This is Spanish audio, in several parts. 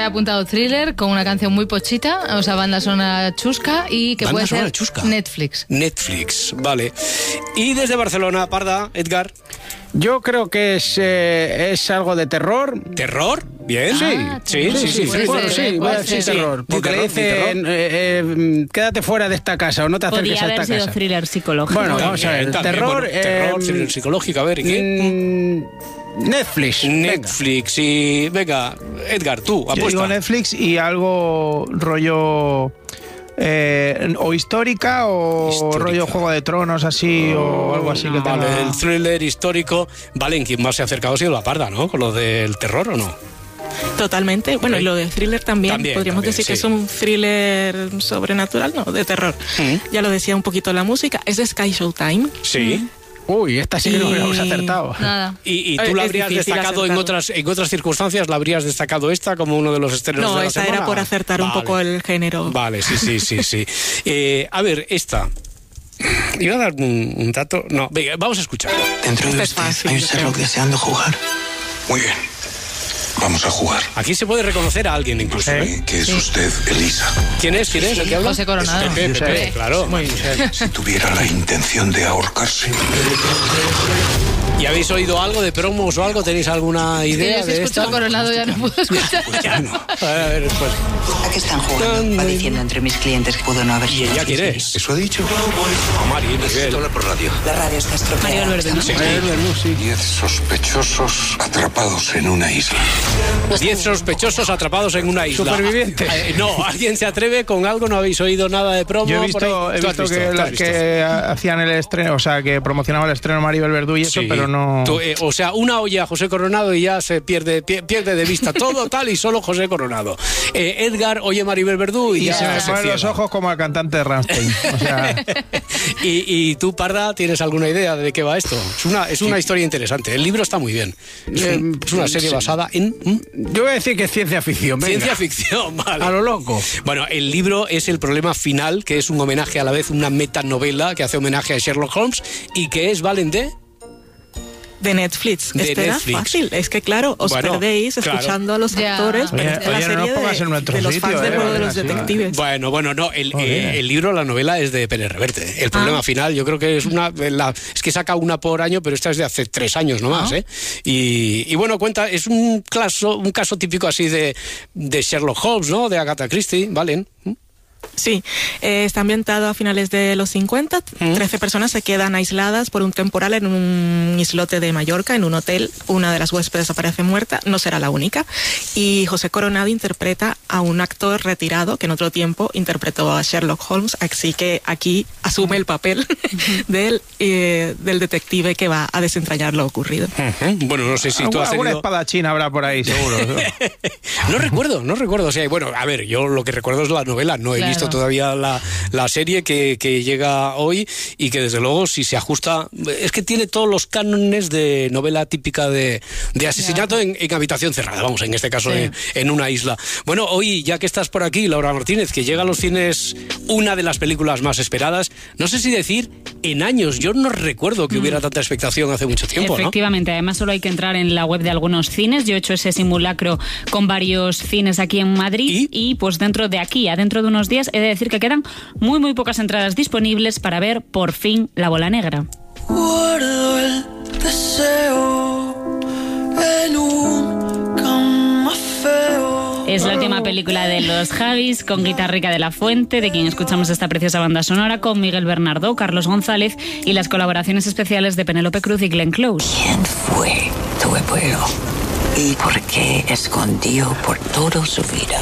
apuntado Thriller con una canción muy pochita, o sea, banda sonora chusca y que puede ser chusca. Netflix. Netflix, vale. Y desde Barcelona, Parda, Edgar. Yo creo que es algo de terror. ¿Terror? Bien. Sí. Bueno, sí, voy a decir terror. Porque le dice, quédate fuera de esta casa o no te acerques a esta casa. Podría haber sido thriller psicológico. Bueno, vamos a ver. Terror, thriller psicológico, a ver, ¿y qué? Netflix. Y venga, Edgar, tú, apuesta. Yo digo Netflix y algo rollo... o histórica o rollo Juego de Tronos así o algo así que vale, tenga... el thriller histórico. Vale, ¿en quién más se ha acercado ha sido la Parda, ¿no? Con lo del terror, ¿o no? Totalmente. Bueno, y lo de thriller también podríamos decir sí. que es un thriller sobrenatural, no, de terror. Ya lo decía un poquito la música. Es de Sky Showtime. Sí. Uy, esta sí que no hubiéramos acertado. Nada. ¿Y tú la habrías destacado en otras circunstancias? ¿La habrías destacado esta como uno de los estrenos de la semana? No, esa era por acertar un poco el género. Vale, sí. A ver, esta... Iba a dar un dato... No, venga, vamos a escuchar. Dentro de usted hay un Sherlock deseando jugar. Muy bien. Vamos a jugar. Aquí se puede reconocer a alguien incluso. Que es usted, Elisa. ¿Quién es? ¿El que habla? José Coronado. Pepe, claro. Si tuviera la intención de ahorcarse. ¿Y habéis oído algo de promos o algo? ¿Tenéis alguna idea de esta? Escucho Coronado, ya no puedo escuchar. Pues ya no. A ver, después. ¿A qué están jugando? Va diciendo entre mis clientes que pudo no haber sido. ¿Y ella quién es? ¿Eso ha dicho? Mari, necesito hablar por radio. La radio está estropeada. Mario Alberto. 10 sospechosos atrapados en una isla. 10 sospechosos atrapados en una isla. ¿Supervivientes? No, ¿alguien se atreve con algo? ¿No habéis oído nada de promo? Yo he visto que hacían el estreno, o sea, que promocionaba el estreno Maribel Verdú y eso, pero no... O sea, una olla a José Coronado y ya se pierde de vista todo tal y solo José Coronado. Edgar oye Maribel Verdú y ya se me ponen los ojos como al cantante de Rammstein. O sea... ¿Y tú, Parda, tienes alguna idea de qué va esto? Es una historia interesante. El libro está muy bien. Es una serie basada en... Yo voy a decir que es ciencia ficción. Venga. Ciencia ficción, vale. A lo loco. Bueno, el libro es El problema final, que es un homenaje a la vez, una metanovela que hace homenaje a Sherlock Holmes y que es, ¿valen de Netflix. Era fácil. Es que, claro, os perdéis escuchando a los actores, pero es la serie de los fans del juego de los detectives. Bueno, no. El libro, la novela es de Pérez Reverte. El problema final, yo creo que es es que saca una por año, pero esta es de hace 3 años nomás, Y bueno, cuenta, es un caso típico así de Sherlock Holmes, ¿no? De Agatha Christie, ¿valen? Sí, está ambientado a finales de los 50. 13 personas se quedan aisladas por un temporal en un islote de Mallorca, en un hotel. Una de las huéspedes aparece muerta, no será la única. Y José Coronado interpreta a un actor retirado que en otro tiempo interpretó a Sherlock Holmes, así que aquí asume el papel del detective que va a desentrañar lo ocurrido. Bueno, no sé si tú has tenido... Alguna espadachín habrá por ahí, seguro. No recuerdo. O sea, bueno, a ver, yo lo que recuerdo es la novela, no he visto todavía la serie que llega hoy y que desde luego si se ajusta, es que tiene todos los cánones de novela típica de asesinato en habitación cerrada, vamos, en este caso en una isla. Bueno, hoy ya que estás por aquí, Laura Martínez, que llega a los cines una de las películas más esperadas, no sé si decir en años, yo no recuerdo que hubiera tanta expectación hace mucho tiempo. Efectivamente, además solo hay que entrar en la web de algunos cines. Yo he hecho ese simulacro con varios cines aquí en Madrid y pues dentro de unos días he de decir que quedan muy pocas entradas disponibles para ver por fin La Bola Negra. Guardo el deseo en un camafeo. Es la última película de los Javis, con Guitarrica de la Fuente, de quien escuchamos esta preciosa banda sonora, con Miguel Bernardo, Carlos González y las colaboraciones especiales de Penélope Cruz y Glenn Close. ¿Quién fue tu abuelo? ¿Y por qué escondió por toda su vida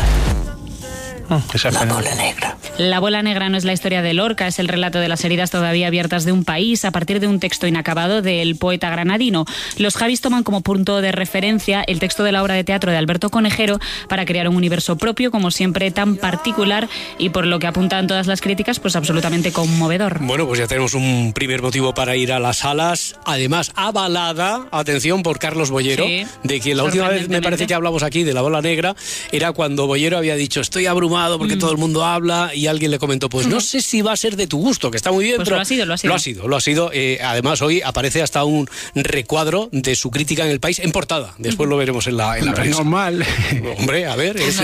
La Bola Negra? La Bola Negra no es la historia de Lorca, es el relato de las heridas todavía abiertas de un país a partir de un texto inacabado del poeta granadino. Los Javis toman como punto de referencia el texto de la obra de teatro de Alberto Conejero para crear un universo propio, como siempre tan particular y, por lo que apuntan todas las críticas, pues absolutamente conmovedor. Bueno, pues ya tenemos un primer motivo para ir a las salas, además avalada, atención, por Carlos Bollero, de quien la última vez me parece que hablamos aquí de La Bola Negra, era cuando Bollero había dicho estoy abrumado porque todo el mundo habla, y alguien le comentó, pues no sé si va a ser de tu gusto, que está muy bien, pues pero lo ha sido. Además hoy aparece hasta un recuadro de su crítica en El País en portada, después lo veremos en la prensa. Normal. Hombre, a ver,